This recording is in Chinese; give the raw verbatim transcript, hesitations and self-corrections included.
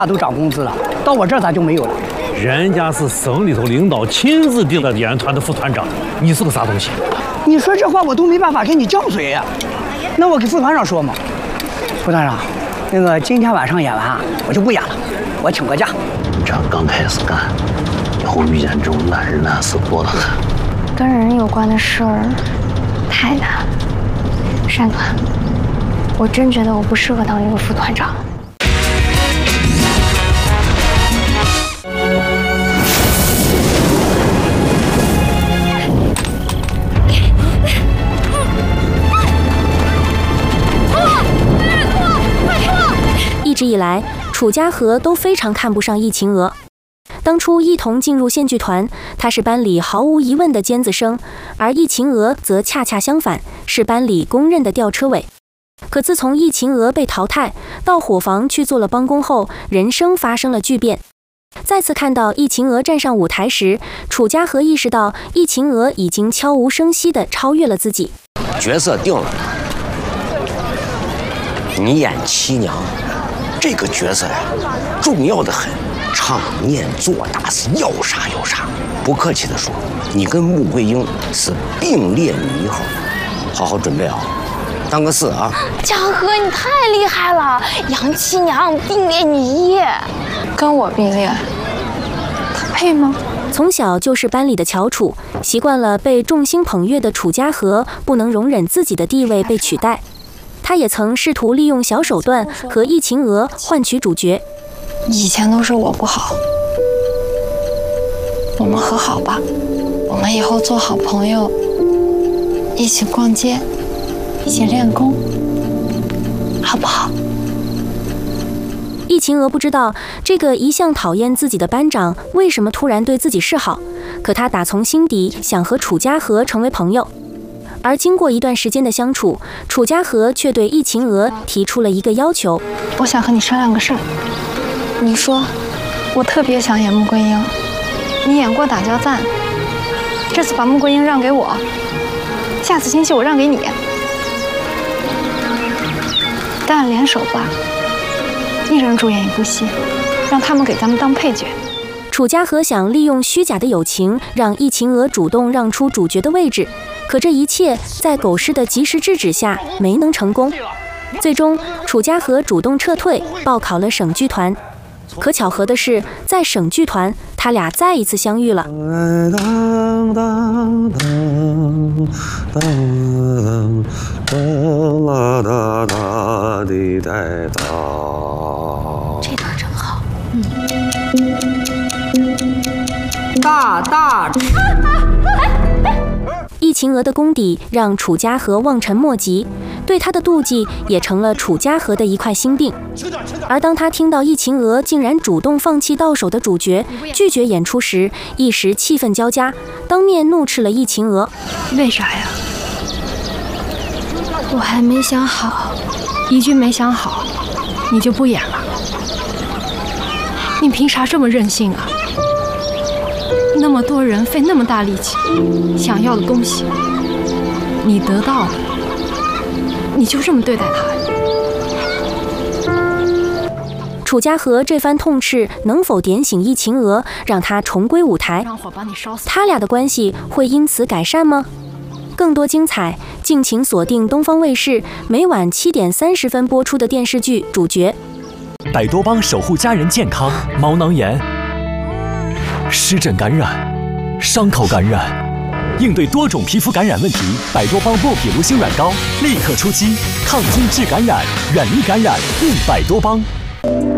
都涨工资了，到我这儿咋就没有了？ 人家是省里头领导亲自定的演员团的副团长，你是个啥东西？ 你说这话我都没办法给你犟嘴呀。那我给副团长说嘛，副团长，那个今天晚上演完啊，我就不演了，我请个假。 这刚开始干，以后遇见这种难人难事多得很。 跟人有关的事儿太难了，山团，我真觉得我不适合当这个副团长。 一直以来，楚家河都非常看不上易晴娥。当初一同进入县剧团，她是班里毫无疑问的尖子生，而易晴娥则恰恰相反，是班里公认的吊车尾。可自从易晴娥被淘汰，到伙房去做了帮工后，人生发生了巨变。再次看到易晴娥站上舞台时，楚家河意识到易晴娥已经悄无声息地超越了自己。 角色定了，你演七娘。这个角色呀，重要的很，唱念做打是要啥有啥。不客气的说，你跟穆桂英是并列女一号，好好准备啊，当个四啊。 嘉禾，你太厉害了，杨七娘并列女一，跟我并列，他配吗？ 从小就是班里的翘楚，习惯了被众星捧月的楚家河，不能容忍自己的地位被取代。他也曾试图利用小手段和易晴娥换取主角。 以前都是我不好，我们和好吧，我们以后做好朋友，一起逛街，一起练功，好不好？ 易晴娥不知道这个一向讨厌自己的班长为什么突然对自己示好，可他打从心底想和楚家河成为朋友。而经过一段时间的相处，楚家河却对易晴娥提出了一个要求： 我想和你商量个事儿。你说，我特别想演穆桂英，你演过《打交赞》，这次把穆桂英让给我，下次新戏我让给你，咱俩联手吧，一人主演一部戏，让他们给咱们当配角。 楚家河想利用虚假的友情，让易晴娥主动让出主角的位置。可这一切在狗师的及时制止下没能成功，最终楚家河主动撤退，报考了省剧团。可巧合的是，在省剧团，他俩再一次相遇了。 这段真好，嗯。 大大。 易晴娥的功底让楚家河望尘莫及，对他的妒忌也成了楚家河的一块心病。而当他听到易晴娥竟然主动放弃到手的主角，拒绝演出时，一时气愤交加，当面怒斥了易晴娥。 为啥呀？我还没想好。一句没想好，你就不演了？你凭啥这么任性啊？那么多人费那么大力气想要的东西，你得到了，你就这么对待他？ 楚家河这番痛斥能否点醒易晴娥，让她重归舞台？他俩的关系会因此改善吗？更多精彩，敬请锁定东方卫视每晚七点三十分播出的电视剧《主角》。 百多邦守护家人健康，毛囊炎、湿疹感染、伤口感染，应对多种皮肤感染问题，百多邦莫比卢星软膏立刻出击，抗菌治感染，远离感染，用百多邦。